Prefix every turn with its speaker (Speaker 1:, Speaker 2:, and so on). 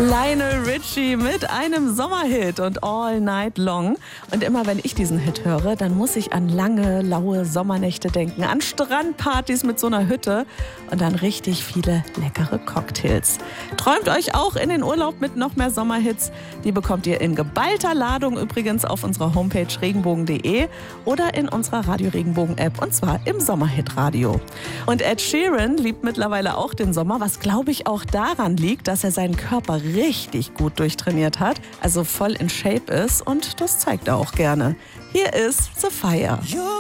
Speaker 1: Lionel Richie mit einem Sommerhit und All Night Long. Und immer wenn ich diesen Hit höre, dann muss ich an lange, laue Sommernächte denken, an Strandpartys mit so einer Hütte und an richtig viele leckere Cocktails. Träumt euch auch in den Urlaub mit noch mehr Sommerhits? Die bekommt ihr in geballter Ladung übrigens auf unserer Homepage regenbogen.de oder in unserer Radio Regenbogen App, und zwar im Sommerhit-Radio. Und Ed Sheeran liebt mittlerweile auch den Sommer, was glaube ich auch daran liegt, dass er seinen Körper richtig gut durchtrainiert hat, also voll in Shape ist, und das zeigt er auch gerne. Hier ist The Fire.